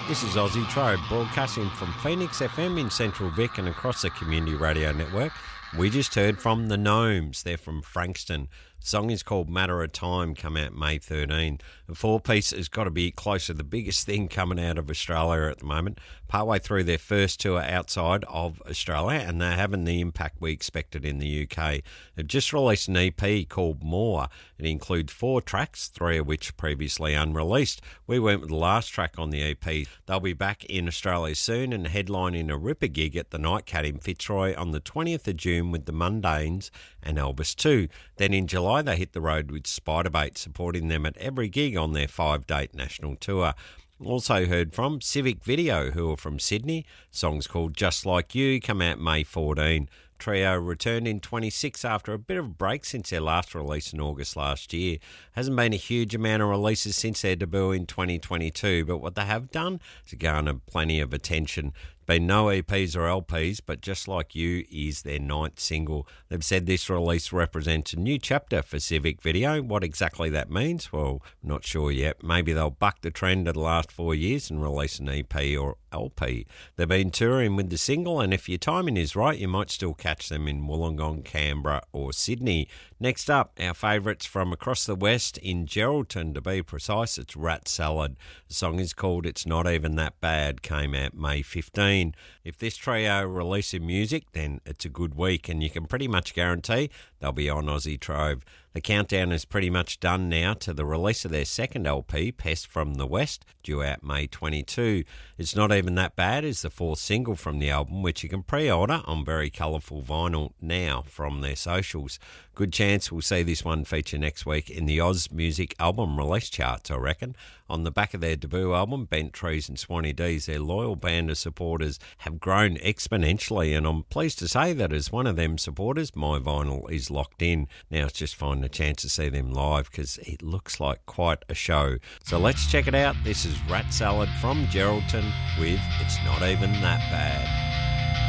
This is Aussie Trove, broadcasting from Phoenix FM in Central Vic and across the Community Radio Network. We just heard from the Gnomes. They're from Frankston. The song is called Matter of Time, come out May 13. The four-piece has got to be close to the biggest thing coming out of Australia at the moment, partway through their first tour outside of Australia, and they're having the impact we expected in the UK. They've just released an EP called More. It includes 4 tracks, 3 of which previously unreleased. We went with the last track on the EP. They'll be back in Australia soon and headlining a ripper gig at the Nightcat in Fitzroy on the 20th of June with the Mundanes and Elvis 2. Then in July they hit the road with Spiderbait, supporting them at every gig on their 5-date national tour. Also heard from Civic Video, who are from Sydney. Song's called Just Like You, come out May 14. Trio returned in 26 after a bit of a break since their last release in August last year. Hasn't been a huge amount of releases since their debut in 2022, but what they have done is garner plenty of attention. Been no EPs or LPs, but Just Like You is their 9th single. They've said this release represents a new chapter for Civic Video. What exactly that means? Well, not sure yet. Maybe they'll buck the trend of the last 4 years and release an EP or LP. They've been touring with the single, and if your timing is right, you might still catch them in Wollongong, Canberra or Sydney. Next up, our favourites from across the west in Geraldton, to be precise, it's Rat Salad. The song is called It's Not Even That Bad, came out May 15. If this trio release music, then it's a good week, and you can pretty much guarantee they'll be on Aussie Trove. The countdown is pretty much done now to the release of their second LP, Pest from the West, due out May 22. It's Not Even That Bad is the 4th single from the album, which you can pre-order on very colourful vinyl now from their socials. Good chance we'll see this one feature next week in the Oz Music album release charts, I reckon. On the back of their debut album, Bent Trees and Swanee D's, their loyal band of supporters have grown exponentially, and I'm pleased to say that as one of them supporters, my vinyl is locked in. Now it's just finding a chance to see them live because it looks like quite a show. So let's check it out. This is Rat Salad from Geraldton with It's Not Even That Bad.